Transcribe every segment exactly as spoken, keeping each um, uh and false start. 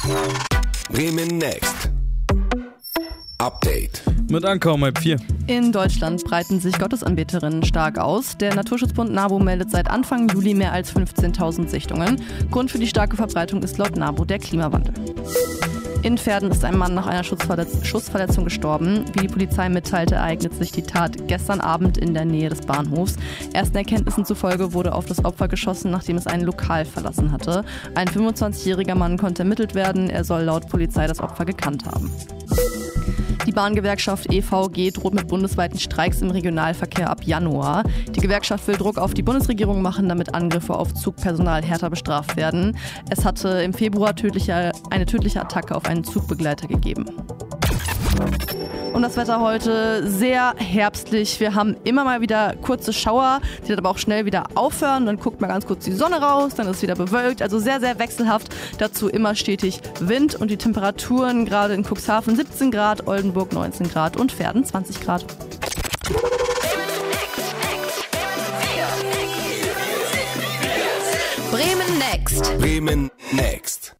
Bremen Next. Update. Mit Anker um halb vier. In Deutschland breiten sich Gottesanbeterinnen stark aus. Der Naturschutzbund NABU meldet seit Anfang Juli mehr als fünfzehntausend Sichtungen. Grund für die starke Verbreitung ist laut NABU der Klimawandel. In Verden ist ein Mann nach einer Schussverletz- Schussverletzung gestorben. Wie die Polizei mitteilte, ereignet sich die Tat gestern Abend in der Nähe des Bahnhofs. Ersten Erkenntnissen zufolge wurde auf das Opfer geschossen, nachdem es ein Lokal verlassen hatte. Ein fünfundzwanzigjähriger Mann konnte ermittelt werden. Er soll laut Polizei das Opfer gekannt haben. Die Bahngewerkschaft E V G droht mit bundesweiten Streiks im Regionalverkehr ab Januar. Die Gewerkschaft will Druck auf die Bundesregierung machen, damit Angriffe auf Zugpersonal härter bestraft werden. Es hatte im Februar tödliche, eine tödliche Attacke auf einen Zugbegleiter gegeben. Und das Wetter heute sehr herbstlich. Wir haben immer mal wieder kurze Schauer, die dann aber auch schnell wieder aufhören. Dann guckt mal ganz kurz die Sonne raus, dann ist es wieder bewölkt. Also sehr, sehr wechselhaft. Dazu immer stetig Wind und die Temperaturen gerade in Cuxhaven siebzehn Grad, Oldenburg neunzehn Grad und Verden zwanzig Grad. Bremen Next. Bremen Next.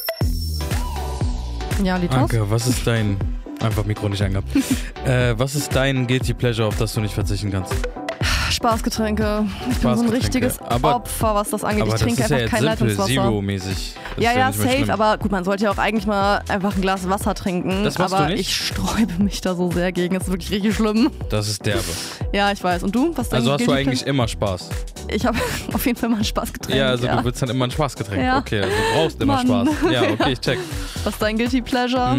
Ja, Litos? Anke, was ist dein... Einfach Mikro nicht angehabt. äh, was ist dein Guilty Pleasure, auf das du nicht verzichten kannst? Spaßgetränke. Ich bin so ein richtiges aber, Opfer, was das angeht. Aber ich trinke das ist einfach ja kein jetzt Leitungswasser. Zero-mäßig. Das Ja, ist ja, nicht mehr safe, schlimm. aber gut, man sollte ja auch eigentlich mal einfach ein Glas Wasser trinken. Das machst aber du nicht? ich sträube mich da so sehr gegen. Das ist wirklich richtig schlimm. Das ist derbe. Ja, ich weiß. Und du? Was Also hast du Guilty eigentlich Pleasure? immer Spaß? Ich habe auf jeden Fall mal ein Spaßgetränk. Ja, also ja. du willst dann immer ein Spaßgetränk. Ja. Okay, also du brauchst immer Mann. Spaß. Ja, okay, ich check. Was ist dein Guilty Pleasure?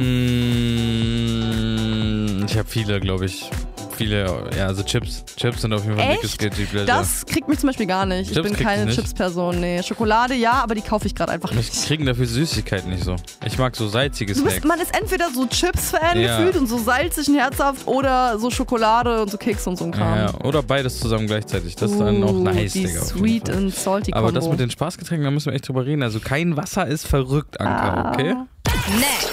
Mm, ich habe viele, glaube ich. Viele, ja, also Chips. Chips sind auf jeden Fall ein Echt? dickes Guilty Pleasure. Das kriegt mich zum Beispiel gar nicht. Chips ich bin kriegt keine nicht? Chips-Person. Nee, Schokolade ja, aber die kaufe ich gerade einfach Wir nicht. kriegen dafür Süßigkeiten nicht so. Ich mag so salzige Du bist, Snacks. man ist entweder so Chips-Fan Ja. gefühlt und so salzig und herzhaft oder so Schokolade und so Keks und so ein Kram. Ja, ja, oder beides zusammen gleichzeitig. Das ist dann auch Uh, nice, die Digga. auf jeden Sweet Fall. and Salty Aber Combo. das mit den Spaßgetränken, da müssen wir echt drüber reden. Also kein Wasser ist verrückt, Anka, Ah. okay? Next.